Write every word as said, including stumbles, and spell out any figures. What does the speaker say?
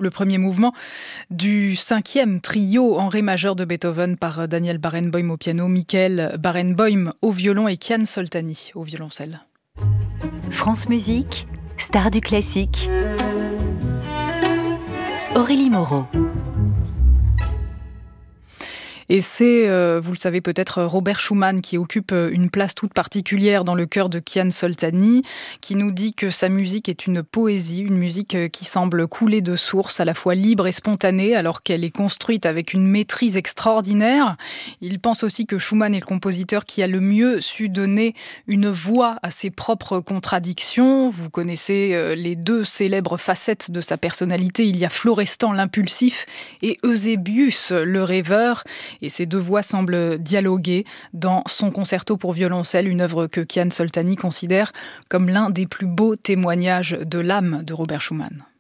le premier mouvement du cinquième trio en ré majeur de Beethoven par Daniel Barenboim au piano, Michael Barenboim au violon et Kian Soltani au violoncelle. France Musique, star du classique. Aurélie Moreau. Et c'est, euh, vous le savez peut-être, Robert Schumann qui occupe une place toute particulière dans le cœur de Kian Soltani, qui nous dit que sa musique est une poésie, une musique qui semble couler de source, à la fois libre et spontanée, alors qu'elle est construite avec une maîtrise extraordinaire. Il pense aussi que Schumann est le compositeur qui a le mieux su donner une voix à ses propres contradictions. Vous connaissez les deux célèbres facettes de sa personnalité. Il y a Florestan l'impulsif et Eusébius le rêveur. Et ces deux voix semblent dialoguer dans son concerto pour violoncelle, une œuvre que Kian Soltani considère comme l'un des plus beaux témoignages de l'âme de Robert Schumann.